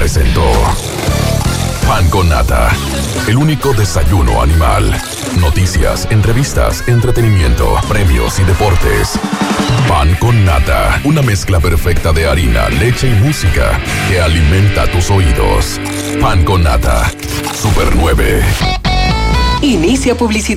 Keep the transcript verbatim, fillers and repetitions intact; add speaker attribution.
Speaker 1: presentó Pan con Nata, el único desayuno animal. Noticias, entrevistas, entretenimiento, premios y deportes. Pan con Nata, una mezcla perfecta de harina, leche y música que alimenta tus oídos. Pan con Nata, Super nueve.
Speaker 2: Inicia publicidad.